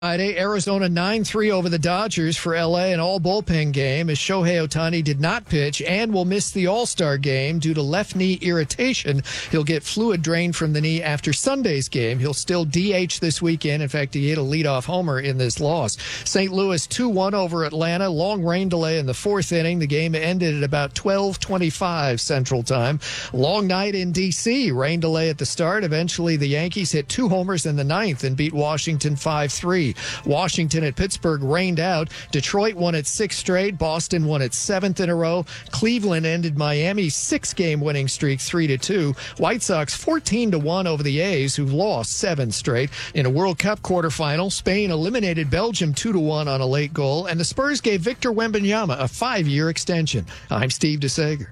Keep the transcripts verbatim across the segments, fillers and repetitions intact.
Friday, Arizona nine three over the Dodgers for L A, an all-bullpen game as Shohei Ohtani did not pitch and will miss the All-Star game due to left knee irritation. He'll get fluid drained from the knee after Sunday's game. He'll still D H this weekend. In fact, he hit a leadoff homer in this loss. Saint Louis two one over Atlanta. Long rain delay in the fourth inning. The game ended at about twelve twenty-five Central Time. Long night in D C. Rain delay at the start. Eventually, the Yankees hit two homers in the ninth and beat Washington five three. Washington at Pittsburgh rained out. Detroit won its sixth straight. Boston won its seventh in a row. Cleveland ended Miami's six-game winning streak three to two. White Sox fourteen to one over the A's, who've lost seven straight. In a World Cup quarterfinal, Spain eliminated Belgium two to one on a late goal, and the Spurs gave Victor Wembanyama a five-year extension. I'm Steve DeSager.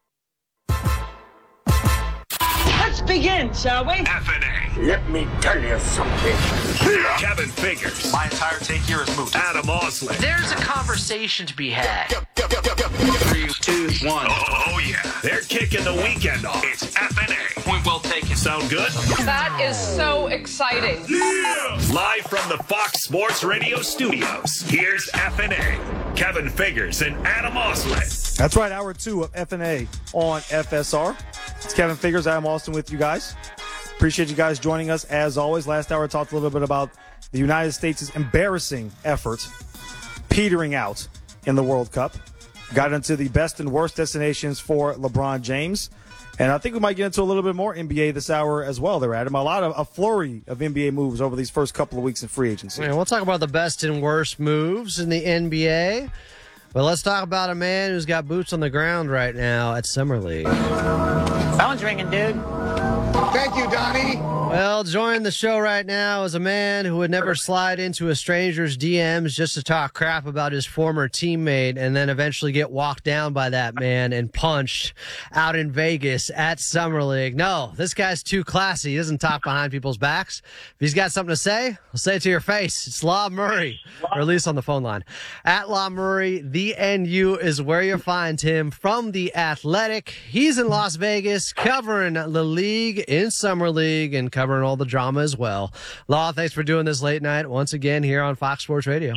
Let's begin, shall we? F N A. Let me tell you something. Kevin Figures. My entire take here is moot. Adam Osley. There's a conversation to be had. Three, two, one. Oh, oh, yeah. They're kicking the weekend off. It's F N A. Point well taken. Sound good? That is so exciting. Yeah! Live from the Fox Sports Radio studios, here's F N A. Kevin Figures and Adam Osley. That's right, hour two of F N A on F S R. It's Kevin Figures, Adam Austin with you guys. Appreciate you guys joining us as always. Last hour I talked a little bit about the United States' embarrassing effort petering out in the World Cup. Got into the best and worst destinations for LeBron James. And I think we might get into a little bit more N B A this hour as well there, Adam. A lot of a flurry of N B A moves over these first couple of weeks in free agency. Yeah, we'll talk about the best and worst moves in the N B A. But let's talk about a man who's got boots on the ground right now at Summer League. Phone's ringing, dude. Thank you, Donnie. Well, joining the show right now is a man who would never slide into a stranger's D Ms just to talk crap about his former teammate and then eventually get walked down by that man and punched out in Vegas at Summer League. No, this guy's too classy. He doesn't talk behind people's backs. If he's got something to say, I'll say it to your face. It's Law Murray, or at least on the phone line. At Law Murray, the N U is where you find him from The Athletic. He's in Las Vegas covering the league in Summer League and covering all the drama as well. Law, thanks for doing this late night once again here on Fox Sports Radio.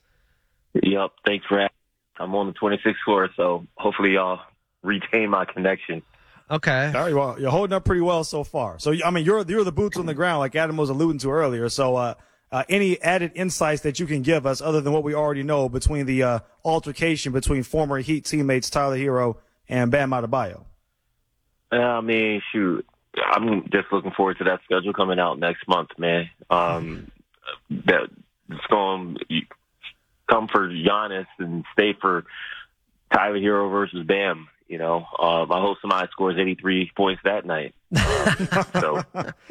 Yep, thanks for having me. I'm on the twenty-sixth floor, so hopefully y'all retain my connection. Okay. All right, well, you're holding up pretty well so far. So, I mean, you're you're the boots on the ground like Adam was alluding to earlier. So uh, uh, any added insights that you can give us other than what we already know between the uh, altercation between former Heat teammates Tyler Hero and Bam Adebayo? I mean, shoot. I'm just looking forward to that schedule coming out next month, man. Um, that it's going to come for Giannis and stay for Tyler Hero versus Bam. You know, um, I hope somebody scores eighty-three points that night. Um, so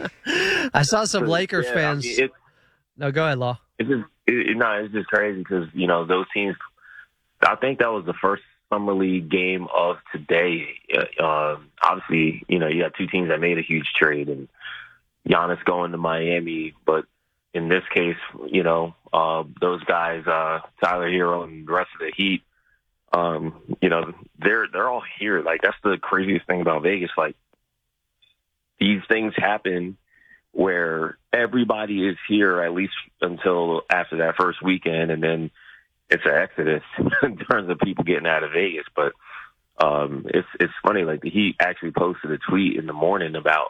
I saw some Lakers yeah, fans. I mean, it's, no, go ahead, Law. It's just, it, it, no, it's just crazy because you know those teams. I think that was the first Summer League game of today. Uh, obviously, you know, you got two teams that made a huge trade and Giannis going to Miami. But in this case, you know, uh, those guys, uh, Tyler Hero and the rest of the Heat, um, you know, they're, they're all here. Like, that's the craziest thing about Vegas. Like, these things happen where everybody is here at least until after that first weekend. And then it's an exodus in terms of people getting out of Vegas. But um, it's it's funny, like the Heat actually posted a tweet in the morning about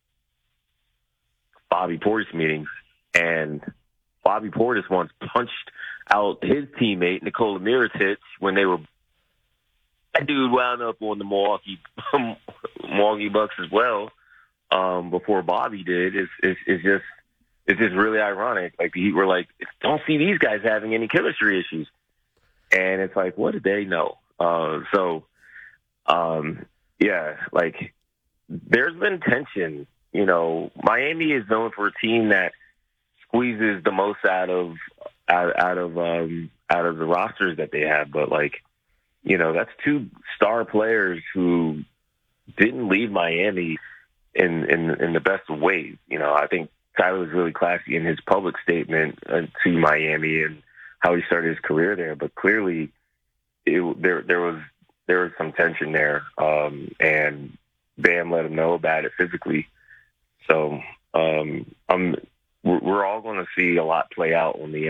Bobby Portis meetings, and Bobby Portis once punched out his teammate Nikola Mirotic when they were that dude wound up on the Milwaukee Milwaukee Bucks as well um, before Bobby did. It's, it's, it's just It's just really ironic. Like, the Heat were like, don't see these guys having any chemistry issues. And it's like, what did they know? Uh, so, um, yeah, like, there's been tension. You know, Miami is known for a team that squeezes the most out of out, out of um, out of the rosters that they have. But, like, you know, that's two star players who didn't leave Miami in, in, in the best of ways. You know, I think Tyler was really classy in his public statement uh, to Miami and how he started his career there, but clearly it, there there was there was some tension there, um, and Bam let him know about it physically. So um, I'm we're, we're all going to see a lot play out on the